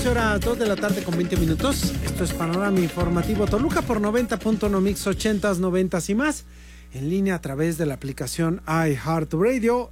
horas 2 de la tarde con 20 minutos. Esto es Panorama Informativo Toluca por 90.1 Mix 80s, 90s y más. En línea a través de la aplicación iHeartRadio,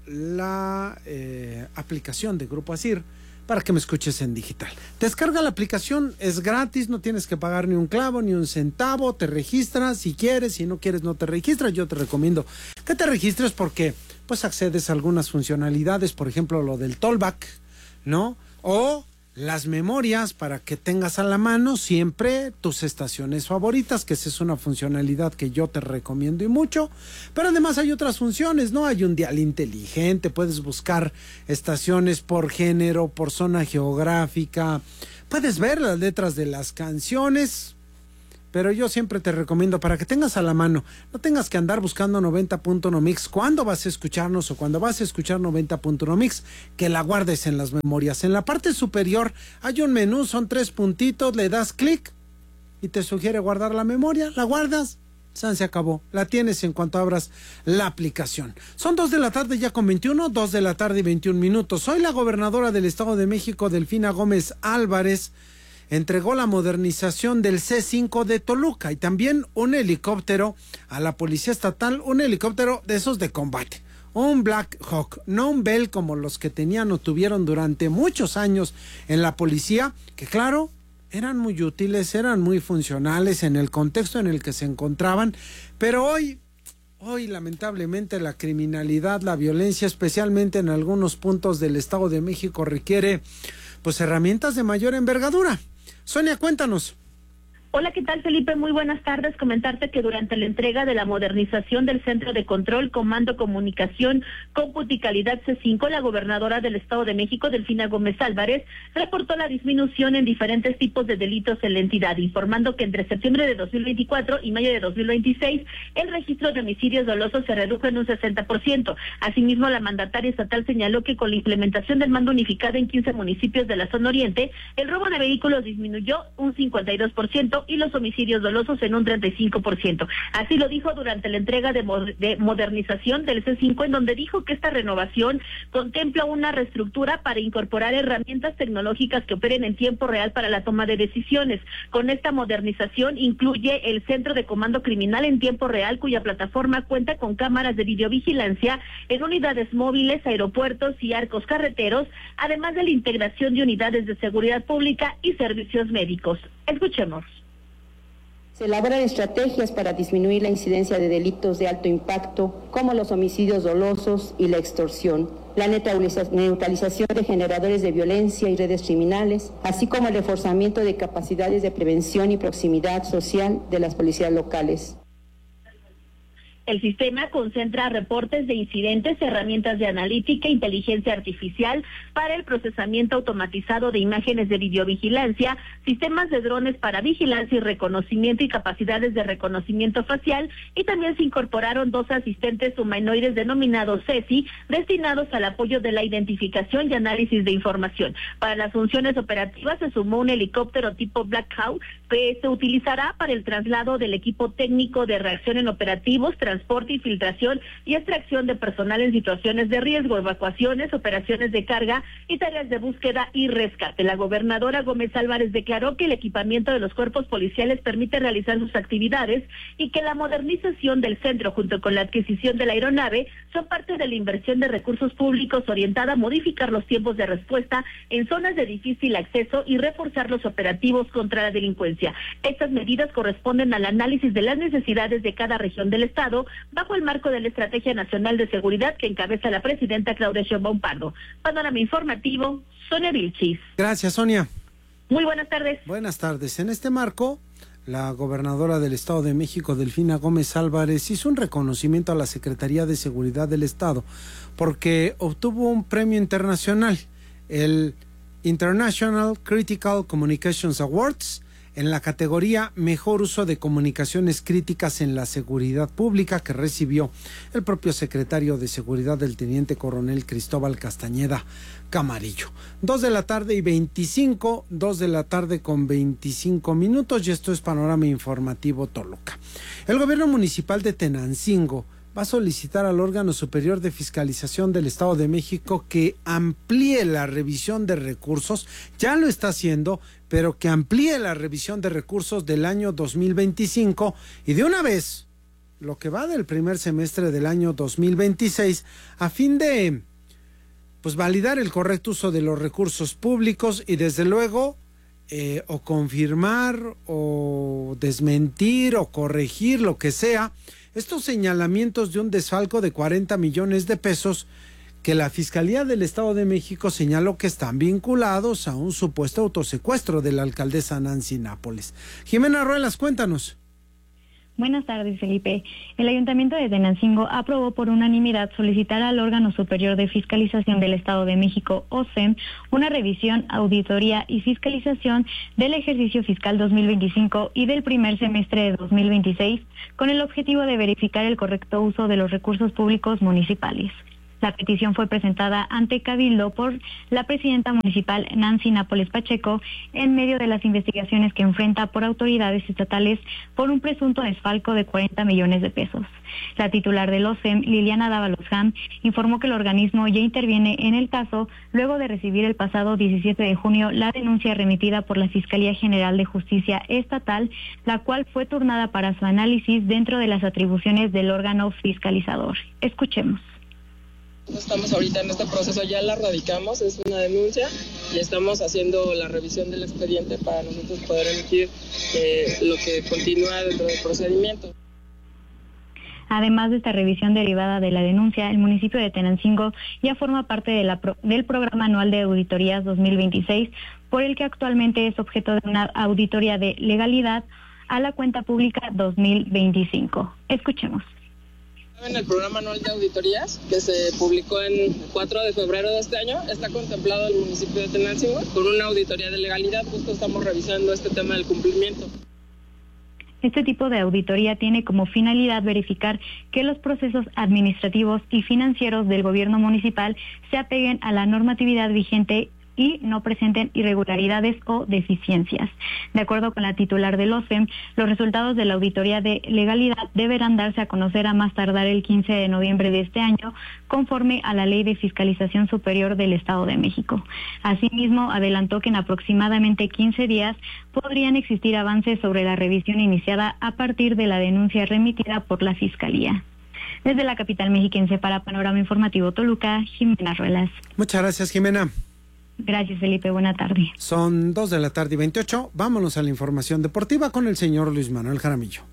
la aplicación de Grupo ASIR, para que me escuches en digital. Descarga la aplicación, es gratis, no tienes que pagar ni un clavo, ni un centavo, te registras si quieres, si no quieres no te registras. Yo te recomiendo que te registres porque pues accedes a algunas funcionalidades, por ejemplo lo del tollback, ¿no? O las memorias para que tengas a la mano siempre tus estaciones favoritas, que esa es una funcionalidad que yo te recomiendo y mucho. Pero además hay otras funciones, ¿no? Hay un dial inteligente, puedes buscar estaciones por género, por zona geográfica, puedes ver las letras de las canciones. Pero yo siempre te recomiendo para que tengas a la mano, no tengas que andar buscando 90.1 Mix cuando vas a escucharnos o cuando vas a escuchar 90.1 Mix, que la guardes en las memorias. En la parte superior hay un menú, son 3 puntitos, le das clic y te sugiere guardar la memoria, la guardas, se acabó, la tienes en cuanto abras la aplicación. Son 2 de la tarde ya con 21, 2 de la tarde y 21 minutos. Hoy la gobernadora del Estado de México, Delfina Gómez Álvarez, entregó la modernización del C5 de Toluca y también un helicóptero a la Policía Estatal, un helicóptero de esos de combate, un Black Hawk, no un Bell como los que tenían o tuvieron durante muchos años en la policía, que claro, eran muy útiles, eran muy funcionales en el contexto en el que se encontraban, pero hoy lamentablemente la criminalidad, la violencia, especialmente en algunos puntos del Estado de México, requiere pues herramientas de mayor envergadura. Sonia, cuéntanos. Hola, ¿qué tal, Felipe? Muy buenas tardes. Comentarte que durante la entrega de la modernización del Centro de Control, Comando, Comunicación, Cómputo y Calidad C5, la gobernadora del Estado de México, Delfina Gómez Álvarez, reportó la disminución en diferentes tipos de delitos en la entidad, informando que entre septiembre de 2024 y mayo de 2026, el registro de homicidios dolosos se redujo en un 60%. Asimismo, la mandataria estatal señaló que con la implementación del mando unificado en 15 municipios de la zona oriente, el robo de vehículos disminuyó un 52%, y los homicidios dolosos en un 35%. Así lo dijo durante la entrega de modernización del C5, en donde dijo que esta renovación contempla una reestructura para incorporar herramientas tecnológicas que operen en tiempo real para la toma de decisiones. Con esta modernización incluye el Centro de Comando Criminal en tiempo real, cuya plataforma cuenta con cámaras de videovigilancia en unidades móviles, aeropuertos y arcos carreteros, además de la integración de unidades de seguridad pública y servicios médicos. Escuchemos. Se elaboran estrategias para disminuir la incidencia de delitos de alto impacto, como los homicidios dolosos y la extorsión, la neutralización de generadores de violencia y redes criminales, así como el reforzamiento de capacidades de prevención y proximidad social de las policías locales. El sistema concentra reportes de incidentes, herramientas de analítica e inteligencia artificial para el procesamiento automatizado de imágenes de videovigilancia, sistemas de drones para vigilancia y reconocimiento y capacidades de reconocimiento facial, y también se incorporaron 2 asistentes humanoides denominados CESI, destinados al apoyo de la identificación y análisis de información. Para las funciones operativas se sumó un helicóptero tipo Black Hawk que se utilizará para el traslado del equipo técnico de reacción en operativos, transporte y filtración y extracción de personal en situaciones de riesgo, evacuaciones, operaciones de carga y tareas de búsqueda y rescate. La gobernadora Gómez Álvarez declaró que el equipamiento de los cuerpos policiales permite realizar sus actividades y que la modernización del centro junto con la adquisición de la aeronave son parte de la inversión de recursos públicos orientada a modificar los tiempos de respuesta en zonas de difícil acceso y reforzar los operativos contra la delincuencia. Estas medidas corresponden al análisis de las necesidades de cada región del estado bajo el marco de la Estrategia Nacional de Seguridad que encabeza la presidenta Claudia Sheinbaum Pardo. Panorama informativo, Sonia Vilchis. Gracias, Sonia. Muy buenas tardes. Buenas tardes. En este marco, la gobernadora del Estado de México, Delfina Gómez Álvarez, hizo un reconocimiento a la Secretaría de Seguridad del Estado porque obtuvo un premio internacional, el International Critical Communications Awards, en la categoría Mejor Uso de Comunicaciones Críticas en la Seguridad Pública, que recibió el propio secretario de Seguridad, del teniente coronel Cristóbal Castañeda Camarillo. 2 de la tarde y 25, 2 de la tarde con 25 minutos, y esto es Panorama Informativo Toluca. El gobierno municipal de Tenancingo va a solicitar al órgano superior de fiscalización del Estado de México que amplíe la revisión de recursos, ya lo está haciendo, pero que amplíe la revisión de recursos del año 2025 y de una vez lo que va del primer semestre del año 2026 a fin de validar el correcto uso de los recursos públicos y desde luego o confirmar o desmentir o corregir lo que sea estos señalamientos de un desfalco de 40 millones de pesos que la Fiscalía del Estado de México señaló que están vinculados a un supuesto autosecuestro de la alcaldesa Nancy Nápoles. Jimena Ruelas, cuéntanos. Buenas tardes, Felipe. El Ayuntamiento de Tenancingo aprobó por unanimidad solicitar al órgano superior de fiscalización del Estado de México, OSEM, una revisión, auditoría y fiscalización del ejercicio fiscal 2025 y del primer semestre de 2026, con el objetivo de verificar el correcto uso de los recursos públicos municipales. La petición fue presentada ante Cabildo por la presidenta municipal Nancy Nápoles Pacheco en medio de las investigaciones que enfrenta por autoridades estatales por un presunto desfalco de 40 millones de pesos. La titular del OSEM, Liliana Dávalos Ham, informó que el organismo ya interviene en el caso luego de recibir el pasado 17 de junio la denuncia remitida por la Fiscalía General de Justicia Estatal, la cual fue turnada para su análisis dentro de las atribuciones del órgano fiscalizador. Escuchemos. Estamos ahorita en este proceso, ya la radicamos, es una denuncia y estamos haciendo la revisión del expediente para nosotros poder emitir lo que continúa dentro del procedimiento. Además de esta revisión derivada de la denuncia, el municipio de Tenancingo ya forma parte del programa anual de auditorías 2026, por el que actualmente es objeto de una auditoría de legalidad a la cuenta pública 2025. Escuchemos. En el programa anual de auditorías, que se publicó el 4 de febrero de este año, está contemplado el municipio de Tenancingo con una auditoría de legalidad. Justo estamos revisando este tema del cumplimiento. Este tipo de auditoría tiene como finalidad verificar que los procesos administrativos y financieros del gobierno municipal se apeguen a la normatividad vigente y no presenten irregularidades o deficiencias. De acuerdo con la titular del OSEM, los resultados de la auditoría de legalidad deberán darse a conocer a más tardar el 15 de noviembre de este año, conforme a la Ley de Fiscalización Superior del Estado de México. Asimismo, adelantó que en aproximadamente 15 días podrían existir avances sobre la revisión iniciada a partir de la denuncia remitida por la Fiscalía. Desde la capital mexiquense para Panorama Informativo Toluca, Jimena Ruelas. Muchas gracias, Jimena. Gracias, Felipe. Buena tarde. Son 2:28. Vámonos a la información deportiva con el señor Luis Manuel Jaramillo.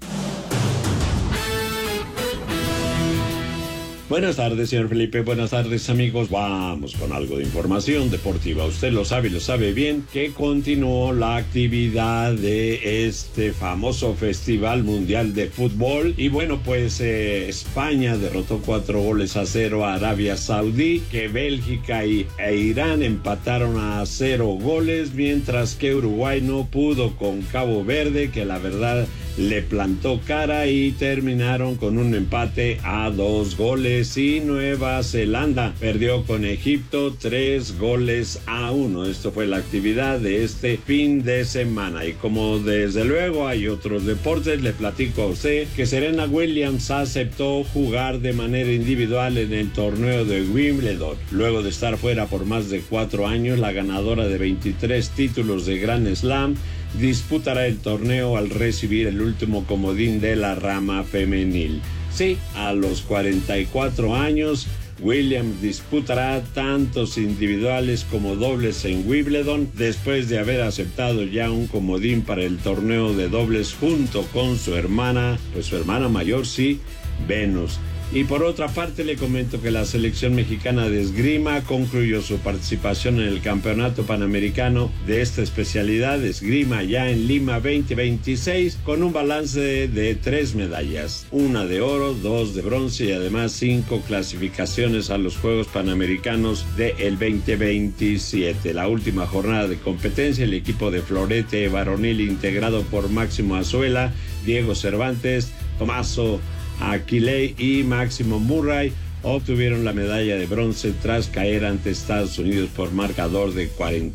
Buenas tardes, señor Felipe. Buenas tardes, amigos. Vamos con algo de información deportiva. Usted lo sabe bien, que continuó la actividad de este famoso Festival Mundial de Fútbol. Y bueno, pues España derrotó 4-0 a Arabia Saudí, que Bélgica e Irán empataron a 0 goles, mientras que Uruguay no pudo con Cabo Verde, que la verdad le plantó cara, y terminaron con un empate a 2 goles. Y Nueva Zelanda perdió con Egipto 3-1. Esto fue la actividad de este fin de semana. Y como desde luego hay otros deportes, le platico a usted que Serena Williams aceptó jugar de manera individual en el torneo de Wimbledon. Luego de estar fuera por más de 4 años, la ganadora de 23 títulos de Grand Slam disputará el torneo al recibir el último comodín de la rama femenil. Sí, a los 44 años, Williams disputará tantos individuales como dobles en Wimbledon, después de haber aceptado ya un comodín para el torneo de dobles junto con su hermana mayor, sí, Venus. Y por otra parte le comento que la selección mexicana de esgrima concluyó su participación en el Campeonato Panamericano de esta especialidad, esgrima, ya en Lima 2026, con un balance de 3 medallas, 1 de oro, 2 de bronce y además 5 clasificaciones a los Juegos Panamericanos del 2027. La última jornada de competencia, el equipo de florete varonil integrado por Máximo Azuela, Diego Cervantes, Tomaso Aquiley y Máximo Murray obtuvieron la medalla de bronce tras caer ante Estados Unidos por marcador de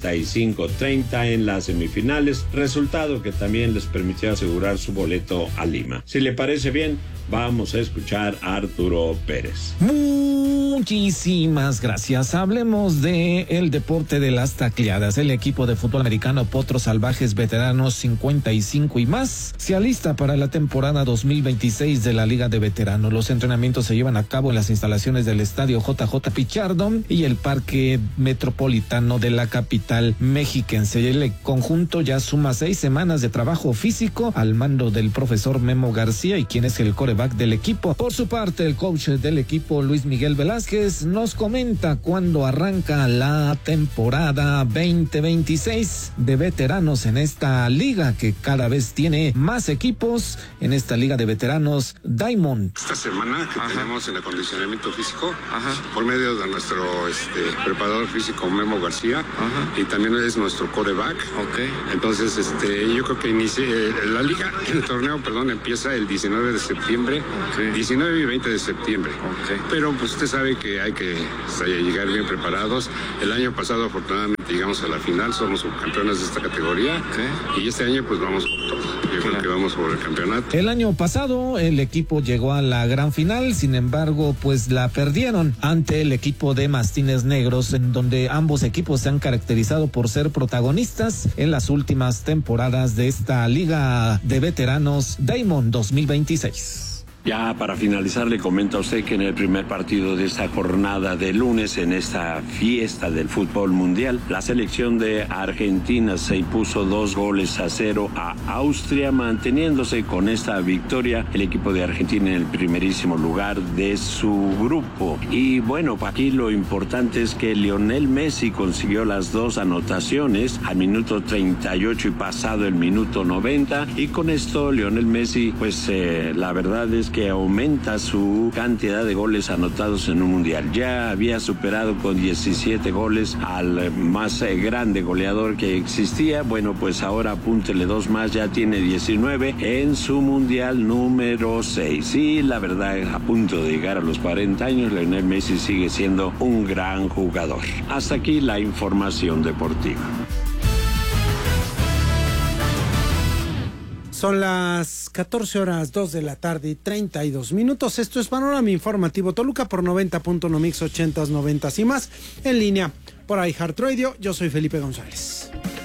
45-30 en las semifinales, resultado que también les permitió asegurar su boleto a Lima. Si le parece bien, vamos a escuchar a Arturo Pérez. Muchísimas gracias. Hablemos de el deporte de las tacleadas. El equipo de fútbol americano Potros Salvajes Veteranos 55 y más se alista para la temporada 2026 de la Liga de Veteranos. Los entrenamientos se llevan a cabo en las instalaciones del estadio JJ Pichardo y el Parque Metropolitano de la capital mexiquense. El conjunto ya suma 6 semanas de trabajo físico al mando del profesor Memo García, y quien es el quarterback del equipo. Por su parte, el coach del equipo, Luis Miguel Velázquez, nos comenta cuándo arranca la temporada 2026 de veteranos en esta liga, que cada vez tiene más equipos en esta liga de veteranos Diamond. Esta semana que tenemos el acondicionamiento físico por medio de nuestro preparador físico Memo García, y también es nuestro quarterback. Entonces yo creo que la liga, el torneo, empieza el 19 de septiembre, 19 y 20 de septiembre. Pero pues usted sabe que hay que llegar bien preparados. El año pasado afortunadamente llegamos a la final, somos subcampeones de esta categoría, y este año pues vamos por todo. Yo creo que vamos por el campeonato. El año pasado el equipo llegó a la gran final, sin embargo pues la perdieron ante el equipo de Mastines Negros, en donde ambos equipos se han caracterizado por ser protagonistas en las últimas temporadas de esta liga de veteranos Diamond 2026. Ya para finalizar, le comento a usted que en el primer partido de esta jornada de lunes, en esta fiesta del fútbol mundial, la selección de Argentina se impuso 2-0 a Austria, manteniéndose con esta victoria el equipo de Argentina en el primerísimo lugar de su grupo. Y bueno, aquí lo importante es que Lionel Messi consiguió las 2 anotaciones al minuto 38 y pasado el minuto 90, y con esto Lionel Messi, pues la verdad es que aumenta su cantidad de goles anotados en un mundial. Ya había superado con 17 goles al más grande goleador que existía. Bueno, pues ahora apúntele 2 más, ya tiene 19 en su mundial número 6. Y la verdad, a punto de llegar a los 40 años, Lionel Messi sigue siendo un gran jugador. Hasta aquí la información deportiva. Son las 14:02 de la tarde y 32 minutos. Esto es Panorama Informativo Toluca por 90.1 Mix 80s, 90s y más. En línea por iHeartRadio. Yo soy Felipe González.